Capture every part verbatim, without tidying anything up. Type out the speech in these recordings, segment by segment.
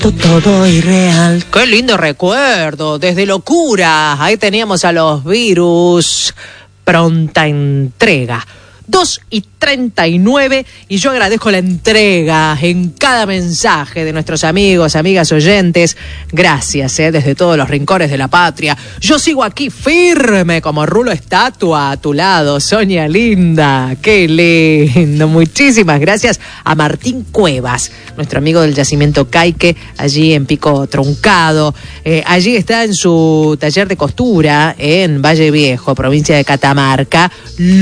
Todo, todo irreal. Qué lindo recuerdo, desde Locura. Ahí teníamos a Los Virus. Pronta entrega. dos y treinta y nueve, y yo agradezco la entrega en cada mensaje de nuestros amigos, amigas oyentes. Gracias, eh, desde todos los rincones de la patria. Yo sigo aquí firme como rulo estatua a tu lado, Sonia linda. Qué lindo. Muchísimas gracias a Martín Cuevas, nuestro amigo del yacimiento Caique, allí en Pico Truncado. Eh, allí está en su taller de costura eh, en Valle Viejo, provincia de Catamarca.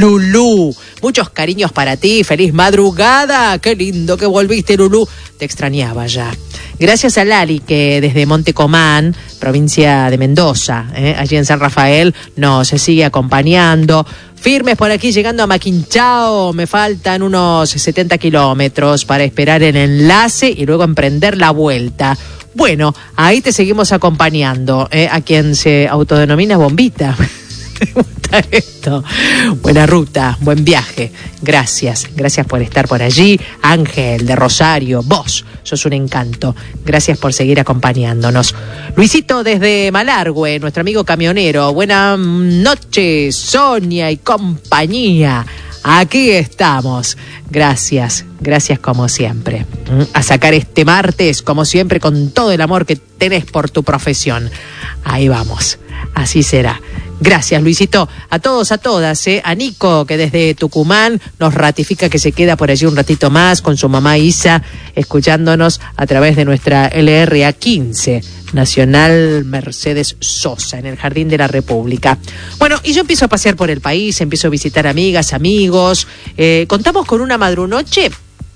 Lulú. Muchos cariños para ti, feliz madrugada, qué lindo que volviste, Lulú, te extrañaba ya. Gracias a Lali, que desde Montecomán, provincia de Mendoza, eh, allí en San Rafael, nos sigue acompañando. Firmes por aquí, llegando a Maquinchao, me faltan unos setenta kilómetros para esperar el enlace y luego emprender la vuelta. Bueno, ahí te seguimos acompañando, eh, a quien se autodenomina Bombita. Me gusta esto. Buena ruta, buen viaje. Gracias, gracias por estar por allí. Ángel de Rosario, vos sos un encanto. Gracias por seguir acompañándonos. Luisito desde Malargüe, nuestro amigo camionero. Buenas noches, Sonia y compañía. Aquí estamos. Gracias, gracias como siempre. A sacar este martes, como siempre, con todo el amor que tenés por tu profesión. Ahí vamos, así será. Gracias, Luisito. A todos, a todas, ¿eh? A Nico, que desde Tucumán nos ratifica que se queda por allí un ratito más con su mamá Isa, escuchándonos a través de nuestra L R A quince, Nacional Mercedes Sosa, en el Jardín de la República. Bueno, y yo empiezo a pasear por el país, empiezo a visitar amigas, amigos. Eh, contamos con una madrunoche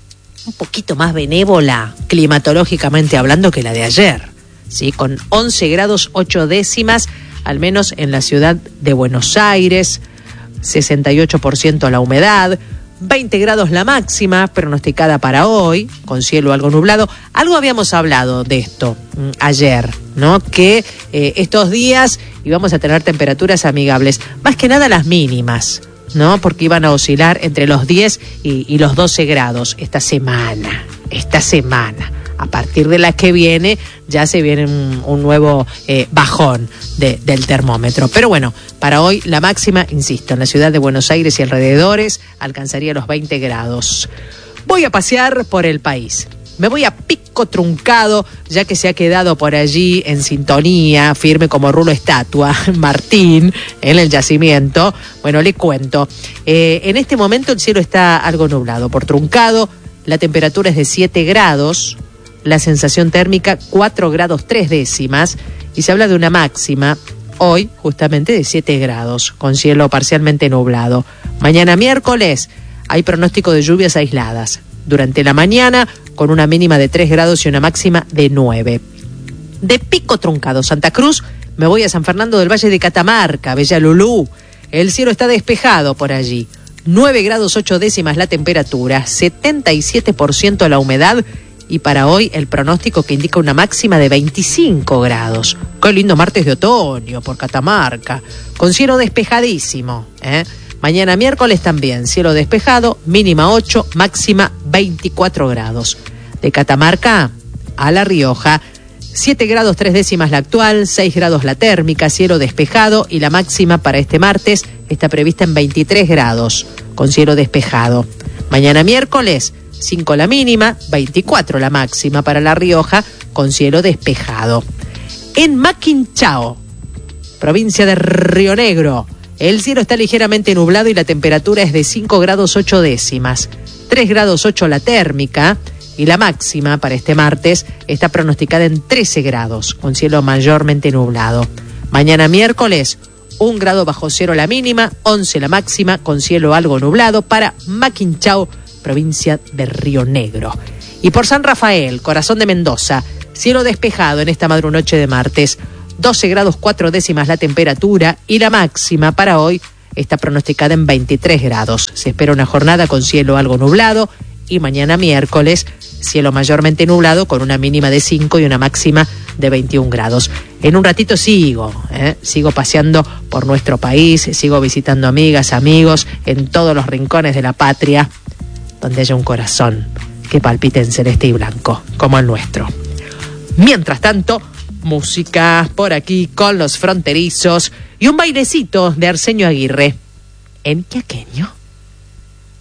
un poquito más benévola, climatológicamente hablando, que la de ayer, ¿sí? Con once grados ocho décimas, al menos en la ciudad de Buenos Aires, sesenta y ocho por ciento la humedad, veinte grados la máxima, pronosticada para hoy, con cielo algo nublado. Algo habíamos hablado de esto mm, ayer, ¿no? Que eh, estos días íbamos a tener temperaturas amigables, más que nada las mínimas, ¿no? Porque iban a oscilar entre los diez y, y los doce grados esta semana, esta semana. A partir de la que viene, ya se viene un, un nuevo eh, bajón de, del termómetro. Pero bueno, para hoy la máxima, insisto, en la ciudad de Buenos Aires y alrededores, alcanzaría los veinte grados. Voy a pasear por el país. Me voy a Pico Truncado, ya que se ha quedado por allí en sintonía, firme como rulo estatua, Martín, en el yacimiento. Bueno, le cuento. Eh, en este momento el cielo está algo nublado por Truncado, la temperatura es de siete grados, la sensación térmica cuatro grados tres décimas, y se habla de una máxima hoy justamente de siete grados, con cielo parcialmente nublado. Mañana miércoles hay pronóstico de lluvias aisladas durante la mañana, con una mínima de tres grados y una máxima de nueve. De Pico Truncado, Santa Cruz, me voy a San Fernando del Valle de Catamarca, Bella Lulú. El cielo está despejado por allí, nueve grados ocho décimas la temperatura, setenta y siete por ciento la humedad, y para hoy el pronóstico que indica una máxima de veinticinco grados. Qué lindo martes de otoño por Catamarca, con cielo despejadísimo, ¿eh? Mañana miércoles también, cielo despejado, mínima ocho, máxima veinticuatro grados. De Catamarca a La Rioja, siete grados tres décimas la actual, seis grados la térmica, cielo despejado, y la máxima para este martes está prevista en veintitrés grados, con cielo despejado. Mañana miércoles, cinco la mínima, veinticuatro la máxima para La Rioja, con cielo despejado. En Maquinchao, provincia de Río Negro, el cielo está ligeramente nublado y la temperatura es de cinco grados ocho décimas, tres grados ocho la térmica, y la máxima para este martes está pronosticada en trece grados, con cielo mayormente nublado. Mañana miércoles, un grado bajo cero la mínima, once la máxima, con cielo algo nublado para Maquinchao, provincia de Río Negro. Y por San Rafael, corazón de Mendoza, cielo despejado en esta madrunoche de martes, doce grados cuatro décimas la temperatura, y la máxima para hoy está pronosticada en veintitrés grados. Se espera una jornada con cielo algo nublado, y mañana miércoles, cielo mayormente nublado con una mínima de cinco y una máxima de veintiún grados. En un ratito sigo, ¿eh? sigo paseando por nuestro país, sigo visitando amigas, amigos en todos los rincones de la patria, donde haya un corazón que palpite en celeste y blanco, como el nuestro. Mientras tanto, música por aquí con Los Fronterizos y un bailecito de Arsenio Aguirre en Quaqueño.